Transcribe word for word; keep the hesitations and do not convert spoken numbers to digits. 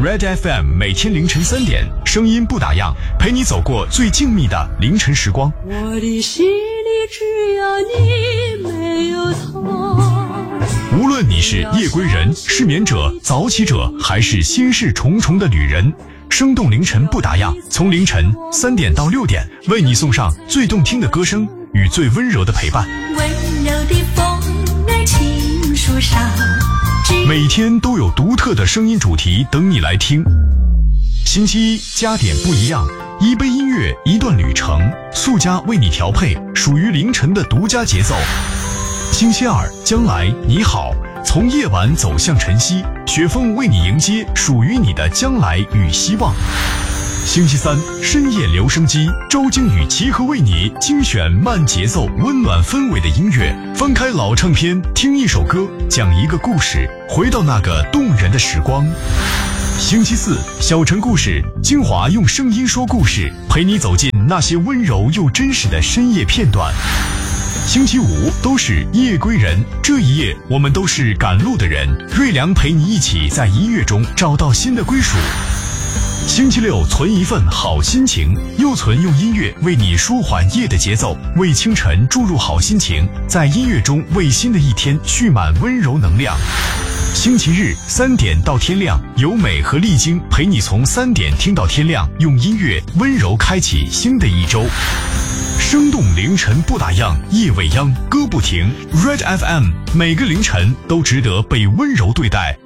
Red F M 每天凌晨三点，声音不打烊，陪你走过最静谧的凌晨时光。 我的心里只有你，没有他。 无论你是夜归人、失眠者、早起者，还是心事重重的旅人，生动凌晨不打烊，从凌晨三点到六点，为你送上最动听的歌声与最温柔的陪伴。 温柔的风在青树上， 每天都有独特的声音主题等你来听。星期一加点不一样，一杯音乐一段旅程，速加为你调配属于凌晨的独家节奏。星期二将来你好，从夜晚走向晨曦，雪峰为你迎接属于你的将来与希望。星期三深夜留声机，周经与齐和为你精选慢节奏温暖氛围的音乐，翻开老唱片，听一首歌，讲一个故事，回到那个动人的时光。星期四小城故事，精华用声音说故事，陪你走进那些温柔又真实的深夜片段。星期五都是夜归人，这一夜我们都是赶路的人，瑞良陪你一起在音乐中找到新的归属。星期六存一份好心情，又存用音乐为你舒缓夜的节奏，为清晨注入好心情，在音乐中为新的一天蓄满温柔能量。星期日三点到天亮，由美和丽晶陪你从三点听到天亮，用音乐温柔开启新的一周。生动凌晨不打烊，夜未央歌不停。 Red F M 每个凌晨都值得被温柔对待。